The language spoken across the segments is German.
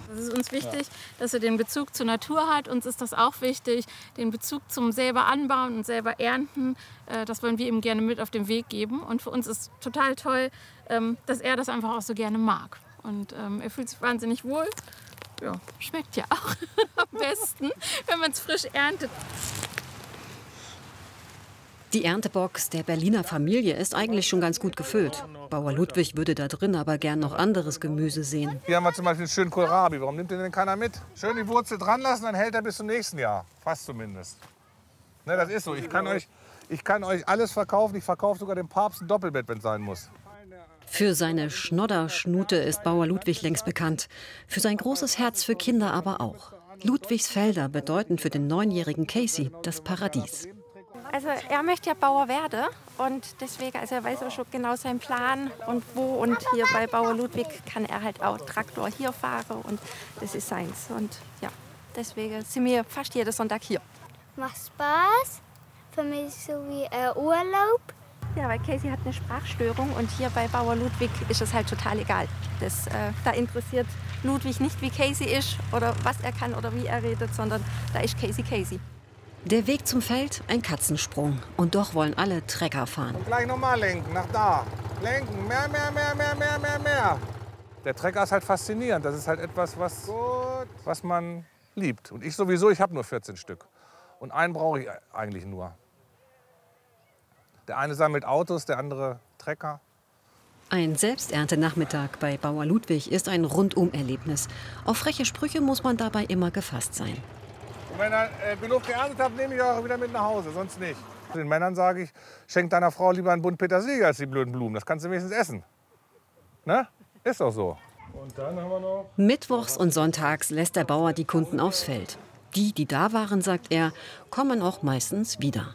Es ist uns wichtig, dass er den Bezug zur Natur hat. Uns ist das auch wichtig, den Bezug zum selber anbauen und selber ernten. Das wollen wir ihm gerne mit auf den Weg geben. Und für uns ist total toll, dass er das einfach auch so gerne mag. Und er fühlt sich wahnsinnig wohl. Ja, schmeckt ja auch am besten, wenn man es frisch erntet. Die Erntebox der Berliner Familie ist eigentlich schon ganz gut gefüllt. Bauer Ludwig würde da drin aber gern noch anderes Gemüse sehen. Hier haben wir zum Beispiel einen schönen Kohlrabi. Warum nimmt den denn keiner mit? Schön die Wurzel dran lassen, dann hält er bis zum nächsten Jahr. Fast zumindest. Ne, das ist so. Ich kann euch alles verkaufen. Ich verkaufe sogar dem Papst ein Doppelbett, wenn es sein muss. Für seine Schnodderschnute ist Bauer Ludwig längst bekannt. Für sein großes Herz für Kinder aber auch. Ludwigs Felder bedeuten für den 9-jährigen Casey das Paradies. Also er möchte ja Bauer werden und deswegen, also er weiß auch schon genau seinen Plan und wo. Und hier bei Bauer Ludwig kann er halt auch Traktor hier fahren und das ist seins. Und ja, deswegen sind wir fast jeden Sonntag hier. Macht Spaß, für mich so wie Urlaub. Ja, weil Casey hat eine Sprachstörung und hier bei Bauer Ludwig ist es halt total egal. Da interessiert Ludwig nicht, wie Casey ist oder was er kann oder wie er redet, sondern da ist Casey Casey. Der Weg zum Feld, ein Katzensprung. Und doch wollen alle Trecker fahren. Und gleich nochmal lenken, nach da. Lenken, mehr. Der Trecker ist halt faszinierend. Das ist halt etwas, was man liebt. Und ich sowieso, ich habe nur 14 Stück. Und einen brauche ich eigentlich nur. Der eine sammelt Autos, der andere Trecker. Ein Selbsterntenachmittag bei Bauer Ludwig ist ein Rundum-Erlebnis. Auf freche Sprüche muss man dabei immer gefasst sein. Und wenn ihr genug geerntet habt, nehme ich auch wieder mit nach Hause, sonst nicht. Den Männern sage ich, schenk deiner Frau lieber einen Bund Petersilie als die blöden Blumen. Das kannst du wenigstens essen. Ne? Ist doch so. Und dann haben wir noch... Mittwochs und sonntags lässt der Bauer die Kunden aufs Feld. Die da waren, sagt er, kommen auch meistens wieder.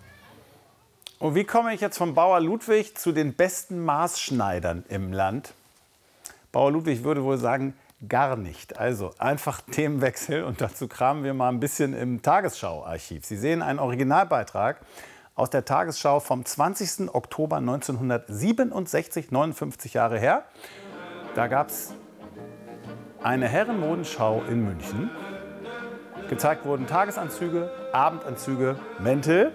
Und wie komme ich jetzt vom Bauer Ludwig zu den besten Maßschneidern im Land? Bauer Ludwig würde wohl sagen, gar nicht. Also einfach Themenwechsel und dazu kramen wir mal ein bisschen im Tagesschau-Archiv. Sie sehen einen Originalbeitrag aus der Tagesschau vom 20. Oktober 1967, 59 Jahre her. Da gab es eine Herrenmodenschau in München. Gezeigt wurden Tagesanzüge, Abendanzüge, Mäntel.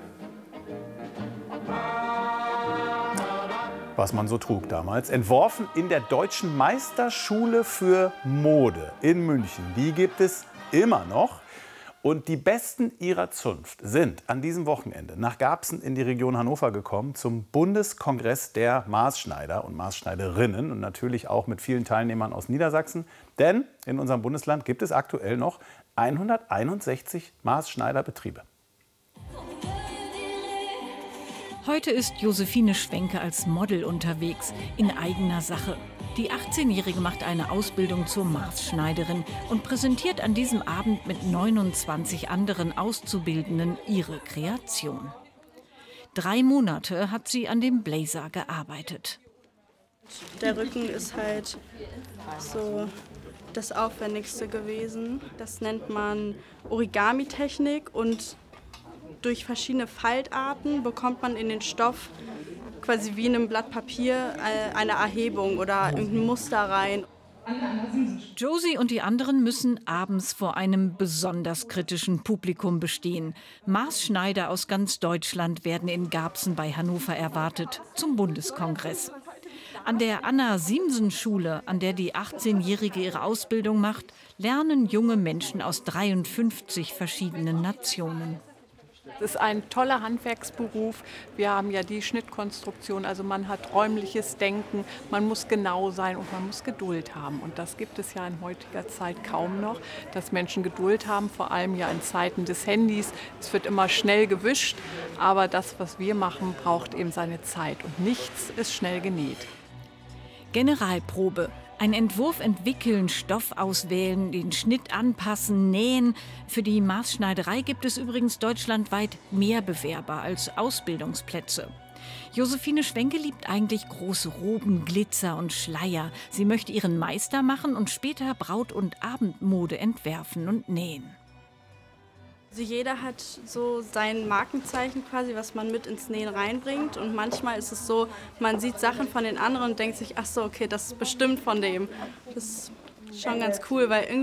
Was man so trug damals. Entworfen in der Deutschen Meisterschule für Mode in München. Die gibt es immer noch. Und die Besten ihrer Zunft sind an diesem Wochenende nach Garbsen in die Region Hannover gekommen zum Bundeskongress der Maßschneider und Maßschneiderinnen und natürlich auch mit vielen Teilnehmern aus Niedersachsen. Denn in unserem Bundesland gibt es aktuell noch 161 Maßschneiderbetriebe. Heute ist Josephine Schwenke als Model unterwegs, in eigener Sache. Die 18-Jährige macht eine Ausbildung zur Maßschneiderin und präsentiert an diesem Abend mit 29 anderen Auszubildenden ihre Kreation. 3 Monate hat sie an dem Blazer gearbeitet. Der Rücken ist halt so das Aufwendigste gewesen. Das nennt man Origami-Technik und durch verschiedene Faltarten bekommt man in den Stoff quasi wie in einem Blatt Papier eine Erhebung oder irgendein Muster rein. Josie und die anderen müssen abends vor einem besonders kritischen Publikum bestehen. Maßschneider aus ganz Deutschland werden in Garbsen bei Hannover erwartet zum Bundeskongress. An der Anna-Siemsen-Schule, an der die 18-Jährige ihre Ausbildung macht, lernen junge Menschen aus 53 verschiedenen Nationen. Es ist ein toller Handwerksberuf. Wir haben ja die Schnittkonstruktion, also man hat räumliches Denken, man muss genau sein und man muss Geduld haben. Und das gibt es ja in heutiger Zeit kaum noch, dass Menschen Geduld haben, vor allem ja in Zeiten des Handys. Es wird immer schnell gewischt, aber das, was wir machen, braucht eben seine Zeit und nichts ist schnell genäht. Generalprobe. Ein Entwurf entwickeln, Stoff auswählen, den Schnitt anpassen, nähen. Für die Maßschneiderei gibt es übrigens deutschlandweit mehr Bewerber als Ausbildungsplätze. Josephine Schwenke liebt eigentlich große Roben, Glitzer und Schleier. Sie möchte ihren Meister machen und später Braut- und Abendmode entwerfen und nähen. Also jeder hat so sein Markenzeichen quasi, was man mit ins Nähen reinbringt. Und manchmal ist es so, man sieht Sachen von den anderen und denkt sich, ach so, okay, das ist bestimmt von dem. Das ist schon ganz cool, weil irgendwie